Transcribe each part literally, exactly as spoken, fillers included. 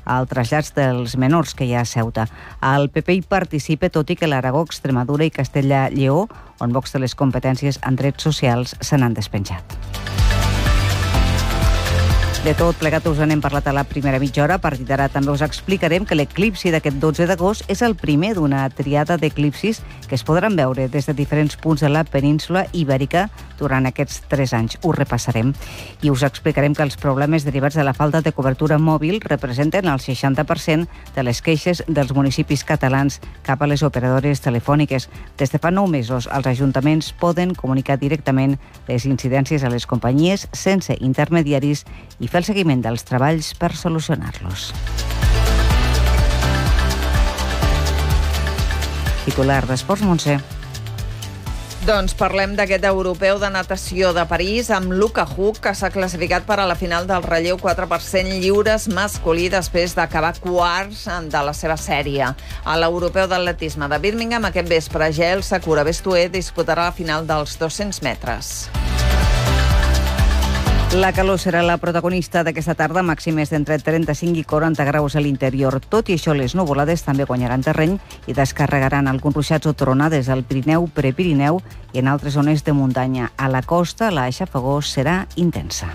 al trasllat dels menors que hi ha a Ceuta. El P P hi participa, tot i que l'Aragó, Extremadura i Castella-Lleó, on Vox té les competències en drets socials, se n'han despenjat. De tot plegat us n'hem parlat a la primera mitja hora. A partir d'ara també us explicarem que l'eclipsi d'aquest dotze d'agost és el primer d'una triada d'eclipsis que es podran veure des de diferents punts de la península Ibèrica durant aquests tres anys. Ho repassarem. I us explicarem que els problemes derivats de la falta de cobertura mòbil representen el seixanta per cent de les queixes dels municipis catalans cap a les operadores telefòniques. Des de fa nou mesos, els ajuntaments poden comunicar directament les incidències a les companyies sense intermediaris i fer el seguiment dels treballs per solucionar-los. Titular d'Esports, Montse. Doncs parlem d'aquest europeu de natació de París amb Luka Huk, que s'ha classificat per a la final del relleu quatre per cent lliures masculí després d'acabar quarts de la seva sèrie. A l'europeu d'atletisme de Birmingham, aquest vespre, Jael Sakura Bestué disputarà la final dels dos-cents metres. La calor serà la protagonista d'aquesta tarda, màximes d'entre trenta-cinc i quaranta graus a l'interior. Tot i això, les nuvolades també guanyaran terreny i descarregaran alguns ruixats o tronades al Pirineu, Prepirineu i en altres zones de muntanya. A la costa, la xafogor serà intensa.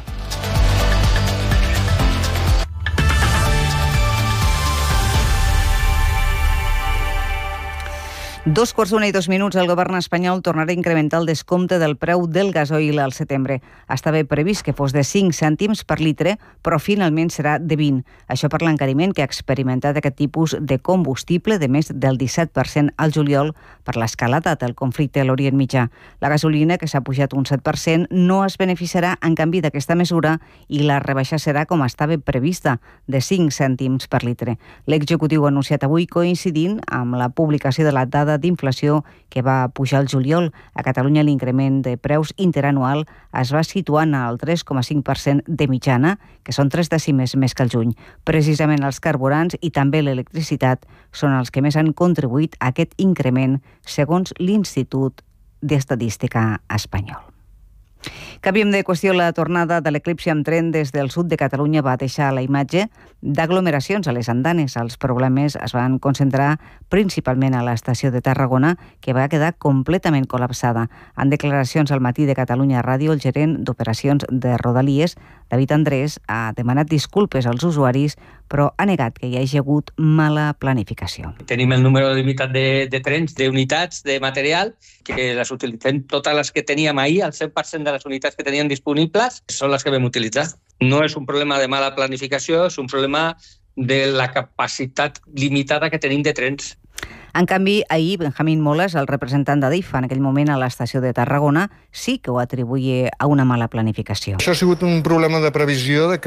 Dos quarts d'una i dos minuts, el govern espanyol tornarà a incrementar el descompte del preu del gasoil al setembre. Estava previst que fos de cinc cèntims per litre, però finalment serà de vint. Això per l'encariment que ha experimentat aquest tipus de combustible de més del disset per cent al juliol per l'escalada del conflicte a l'Orient Mitjà. La gasolina, que s'ha pujat un set per cent, no es beneficiarà en canvi d'aquesta mesura i la rebaixa serà com estava prevista, de cinc cèntims per litre. L'executiu ha anunciat avui, coincidint amb la publicació de la dada d'inflació que va pujar el juliol. A Catalunya l'increment de preus interanual es va situant al tres coma cinc per cent de mitjana, que són tres dècimes més que el juny. Precisament els carburants i també l'electricitat són els que més han contribuït a aquest increment, segons l'Institut d'Estadística espanyol. Canviem de qüestió. La tornada de l'eclipsi amb tren des del sud de Catalunya va deixar la imatge d'aglomeracions a les andanes. Els problemes es van concentrar principalment a l'estació de Tarragona, que va quedar completament col·lapsada. En declaracions al Matí de Catalunya Ràdio, el gerent d'operacions de Rodalies, David Andrés, ha demanat disculpes als usuaris, però ha negat que hi hagi hagut mala planificació. Tenim el número limitat de, de trens, d'unitats, de material, que les utilitzem totes les que teníem ahir, el cent per cent de les unitats que teníem disponibles són les que vam utilitzar. No és un problema de mala planificació, és un problema de la capacitat limitada que tenim de trens. En canvi, ahir Benjamín Moles, el representant d'Adif en aquell moment a l'estació de Tarragona, sí que ho atribuïa a una mala planificació. Això ha sigut un problema de previsió, de que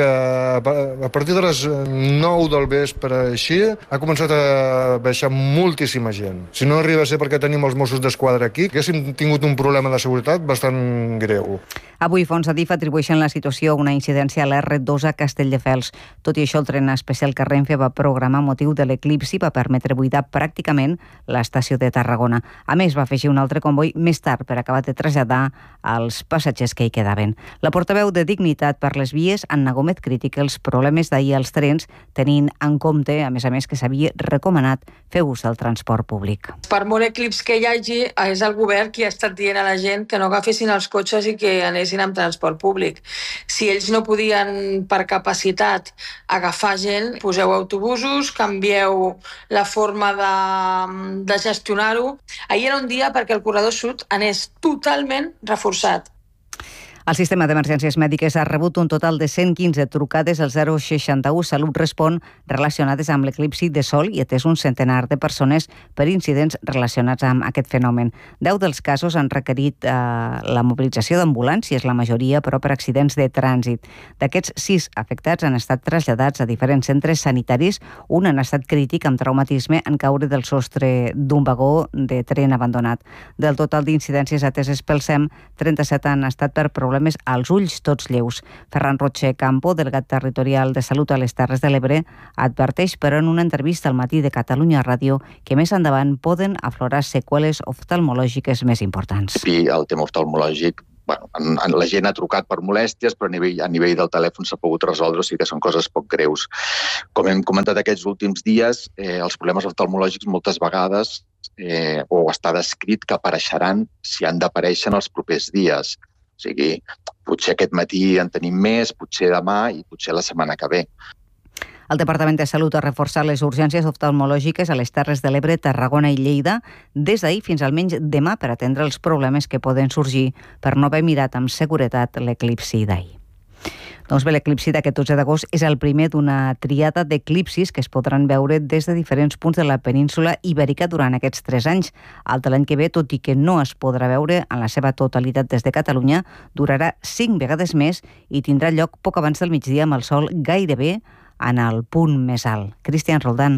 a partir de les nou del vespre així ha començat a baixar moltíssima gent. Si no arriba a ser perquè tenim els Mossos d'Esquadra aquí, haguéssim tingut un problema de seguretat bastant greu. Avui fons Adif atribueixen la situació a una incidència a l'erre dos a Castelldefels. Tot i això, el tren especial que Renfe va programar a motiu de l'eclipsi va permetre buidar pràcticament l'estació de Tarragona. A més, va afegir un altre comboi més tard per acabar de traslladar els passatgers que hi quedaven. La portaveu de Dignitat per les Vies, Anna Gómez, critica els problemes d'ahir als trens, tenint en compte, a més a més, que s'havia recomanat fer ús del transport públic. Per molt eclips que hi hagi, és el govern qui ha estat dient a la gent que no agafessin els cotxes i que anessin amb transport públic. Si ells no podien, per capacitat, agafar gent, poseu autobusos, canvieu la forma de de gestionar-ho. Ahir era un dia perquè el corredor sud anés totalment reforçat. El sistema d'emergències mèdiques ha rebut un total de cent quinze trucades al zero seixanta u Salut Respon relacionades amb l'eclipsi de sol i atès un centenar de persones per incidents relacionats amb aquest fenomen. Deu dels casos han requerit eh, la mobilització d'ambulàncies, la majoria però per accidents de trànsit. D'aquests sis afectats han estat traslladats a diferents centres sanitaris. Un han estat crític amb traumatisme en caure del sostre d'un vagó de tren abandonat. Del total d'incidències ateses pel S E M, trenta-set han estat per problemes problemes als ulls, tots lleus. Ferran Roche Campo, delegat territorial de Salut a les Terres de l'Ebre, adverteix, però en una entrevista al Matí de Catalunya Ràdio, que més endavant poden aflorar seqüeles oftalmològiques més importants. I el tema oftalmològic bueno, la gent ha trucat per molèsties, però a nivell, a nivell del telèfon s'ha pogut resoldre, o sigui que són coses poc greus. Com hem comentat aquests últims dies, eh, els problemes oftalmològics moltes vegades eh, o està descrit que apareixeran si han d'aparèixer en els propers dies. O sigui, potser aquest matí en tenim més, potser demà i potser la setmana que ve. El Departament de Salut ha reforçat les urgències oftalmològiques a les Terres de l'Ebre, Tarragona i Lleida des d'ahir fins almenys demà per atendre els problemes que poden sorgir per no haver mirat amb seguretat l'eclipsi d'ahir. Doncs bé, l'eclipsi d'aquest dotze d'agost és el primer d'una triada d'eclipsis que es podran veure des de diferents punts de la península ibèrica durant aquests tres anys. El de l'any que ve, tot i que no es podrà veure en la seva totalitat des de Catalunya, durarà cinc vegades més i tindrà lloc poc abans del migdia amb el sol gairebé en el punt més alt. Cristian Roldán.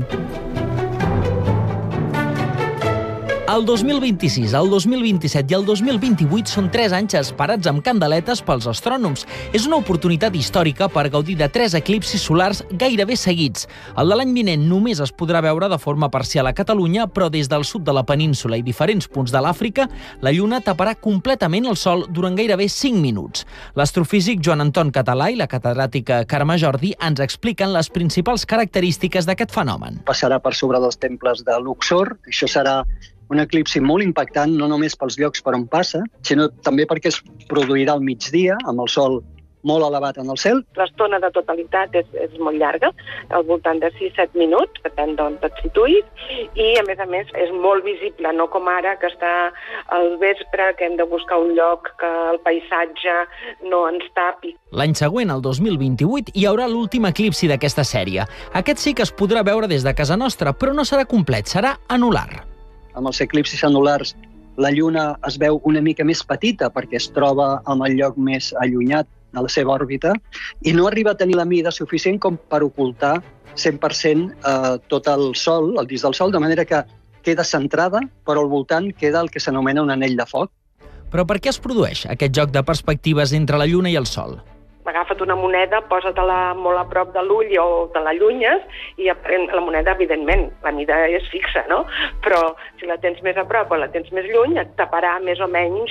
El dos mil vint-i-sis, el dos mil vint-i-set i el dos mil vint-i-vuit són tres anys esperats amb candeletes pels astrònoms. És una oportunitat històrica per gaudir de tres eclipsis solars gairebé seguits. El de l'any vinent només es podrà veure de forma parcial a Catalunya, però des del sud de la península i diferents punts de l'Àfrica, la lluna taparà completament el sol durant gairebé cinc minuts. L'astrofísic Joan Anton Català i la catedràtica Carme Jordi ens expliquen les principals característiques d'aquest fenomen. Passarà per sobre dels temples de Luxor. Això serà un eclipsi molt impactant, no només pels llocs per on passa, sinó també perquè es produirà al migdia, amb el sol molt elevat en el cel. L'estona de totalitat és, és molt llarga, al voltant de sis a set minuts, depèn d'on et situïs, i a més a més és molt visible, no com ara que està al vespre, que hem de buscar un lloc que el paisatge no ens tapi. L'any següent, el dos mil vint-i-vuit, hi haurà l'últim eclipsi d'aquesta sèrie. Aquest sí que es podrà veure des de casa nostra, però no serà complet, serà anular. Amb els eclipsis anulars, la lluna es veu una mica més petita perquè es troba en el lloc més allunyat de la seva òrbita i no arriba a tenir la mida suficient com per ocultar cent per cent eh, tot el sol, el disc del sol, de manera que queda centrada, però al voltant queda el que s'anomena un anell de foc. Però per què es produeix aquest joc de perspectives entre la lluna i el sol? Agafa't una moneda, posa-te-la molt a prop de l'ull o te l'allunyes i la moneda, evidentment, la mida és fixa, no? Però si la tens més a prop o la tens més lluny, et taparà més o menys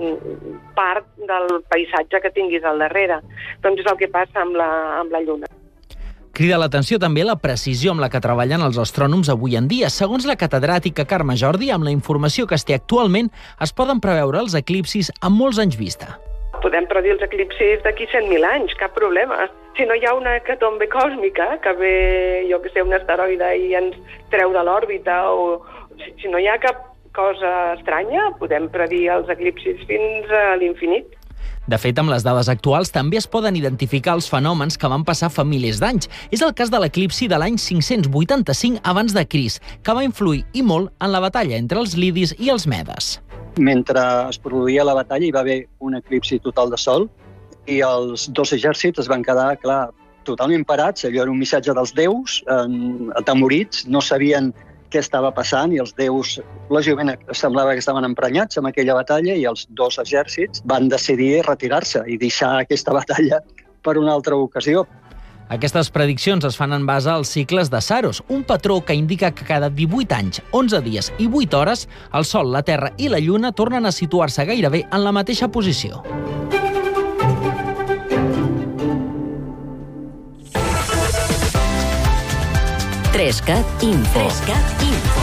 part del paisatge que tinguis al darrere. Doncs és el que passa amb la, amb la lluna. Crida l'atenció també la precisió amb la que treballen els astrònoms avui en dia. Segons la catedràtica Carme Jordi, amb la informació que es té actualment, es poden preveure els eclipsis amb molts anys vista. Podem predir els eclipsis d'aquí cent mil anys, cap problema. Si no hi ha una hecatombe còsmica, que ve, jo que sé, un asteroide i ens treu de l'òrbita, o si no hi ha cap cosa estranya, podem predir els eclipsis fins a l'infinit. De fet, amb les dades actuals també es poden identificar els fenòmens que van passar fa milers d'anys. És el cas de l'eclipsi de l'any cinc-cents vuitanta-cinc abans de Crist, que va influir i molt en la batalla entre els lidis i els medes. Mentre es produïa la batalla hi va haver un eclipsi total de sol i els dos exèrcits es van quedar, clar, totalment parats. Allò era un missatge dels déus, eh, atemorits, no sabien què estava passant i els déus, lògicament, semblava que estaven emprenyats amb aquella batalla i els dos exèrcits van decidir retirar-se i deixar aquesta batalla per una altra ocasió. Aquestes prediccions es fan en base als cicles de Saros, un patró que indica que cada divuit anys, onze dies i vuit hores, el Sol, la Terra i la Lluna tornen a situar-se gairebé en la mateixa posició. Trescat Info. Trescat Info.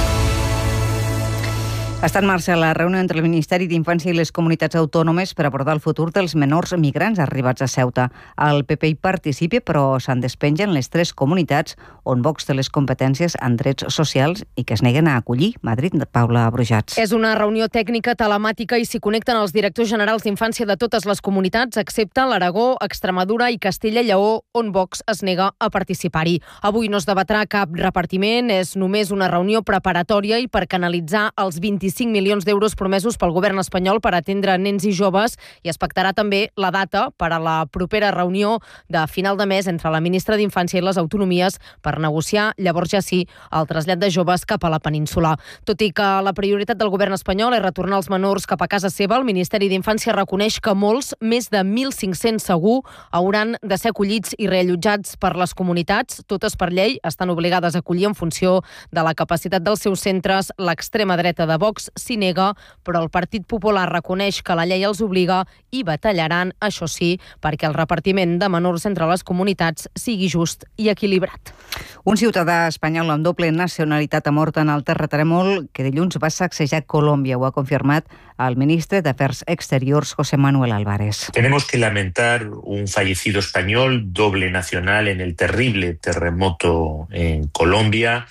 Està en marxa la reunió entre el Ministeri d'Infància i les comunitats autònomes per abordar el futur dels menors migrants arribats a Ceuta. El P P hi participa, però se'n despengen les tres comunitats on Vox té les competències en drets socials i que es neguen a acollir. Madrid, Paula Brujats. És una reunió tècnica telemàtica i s'hi connecten els directors generals d'infància de totes les comunitats, excepte l'Aragó, Extremadura i Castella i Lleó, on Vox es nega a participar-hi. Avui no es debatrà cap repartiment, és només una reunió preparatòria i per canalitzar els vint-i-cinc milions d'euros promesos pel govern espanyol per atendre nens i joves, i es pactarà també la data per a la propera reunió de final de mes entre la ministra d'Infància i les autonomies per negociar, llavors ja sí, el trasllat de joves cap a la península. Tot i que la prioritat del govern espanyol és retornar els menors cap a casa seva, el Ministeri d'Infància reconeix que molts, més de mil cinc-cents segur, hauran de ser acollits i reallotjats per les comunitats. Totes per llei estan obligades a acollir en funció de la capacitat dels seus centres l'extrema dreta de Vox Vox s'hi nega, però el Partit Popular reconeix que la llei els obliga i batallaran, això sí, perquè el repartiment de menors entre les comunitats sigui just i equilibrat. Un ciutadà espanyol amb doble nacionalitat ha mort en el terratrèmol que dilluns va sacsejar Colòmbia. Ho ha confirmat el ministre d'Afers Exteriors, José Manuel Álvarez. Tenemos que lamentar un fallecido español, doble nacional, en el terrible terremoto en Colombia.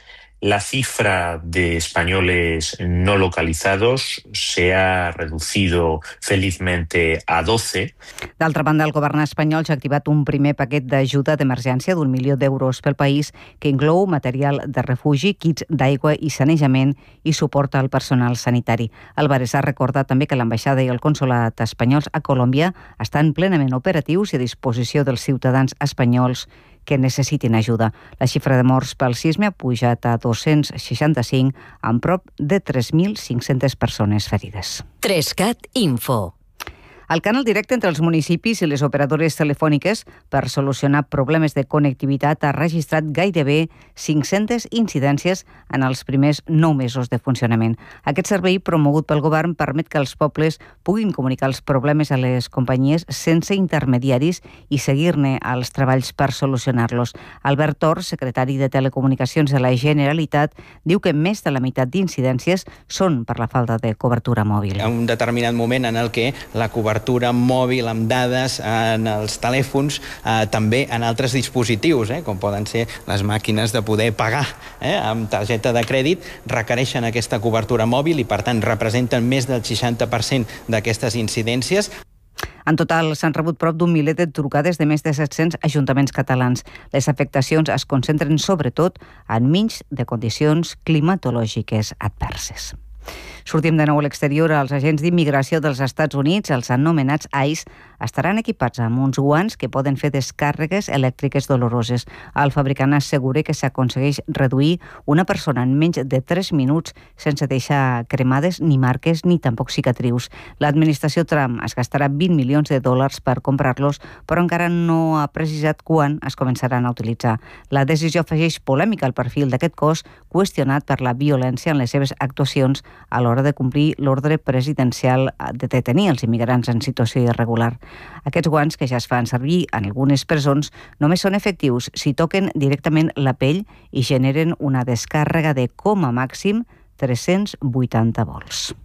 La cifra de españoles no localizados se ha reducido felizmente a doce. D'altra banda, el govern espanyol ja ha activat un primer paquet d'ajuda d'emergència d'un milió d'euros pel país que inclou material de refugi, kits d'aigua i sanejament i suport al personal sanitari. Álvarez ha recordat també que l'ambaixada i el consolat espanyols a Colòmbia estan plenament operatius i a disposició dels ciutadans espanyols que necessitin ajuda. La xifra de morts pel sisme ha pujat a dos-cents seixanta-cinc, amb prop de tres mil cinc-centes persones ferides. Trescat Info. El canal directe entre els municipis i les operadores telefòniques per solucionar problemes de connectivitat ha registrat gairebé cinc-centes incidències en els primers nou mesos de funcionament. Aquest servei, promogut pel govern, permet que els pobles puguin comunicar els problemes a les companyies sense intermediaris i seguir-ne els treballs per solucionar-los. Albert Tor, secretari de Telecomunicacions de la Generalitat, diu que més de la meitat d'incidències són per la falta de cobertura mòbil. En un determinat moment en el que la cobertura mòbil amb dades en els telèfons, eh, també en altres dispositius, eh, com poden ser les màquines de poder pagar eh, amb targeta de crèdit, requereixen aquesta cobertura mòbil i, per tant, representen més del seixanta per cent d'aquestes incidències. En total, s'han rebut prop d'un miler de trucades de més de set-cents ajuntaments catalans. Les afectacions es concentren sobretot enmig de condicions climatològiques adverses. Sortim de nou a l'exterior. Els agents d'immigració dels Estats Units, els anomenats ICE, estaran equipats amb uns guants que poden fer descàrregues elèctriques doloroses. El fabricant assegura que s'aconsegueix reduir una persona en menys de tres minuts sense deixar cremades ni marques ni tampoc cicatrius. L'administració Trump es gastarà vint milions de dòlars per comprar-los, però encara no ha precisat quan es començaran a utilitzar. La decisió afegeix polèmica al perfil d'aquest cos, qüestionat per la violència en les seves actuacions a l'hora de complir l'ordre presidencial de detenir els immigrants en situació irregular. Aquests guants, que ja es fan servir en algunes presons, només són efectius si toquen directament la pell i generen una descàrrega de com a màxim tres-cents vuitanta volts.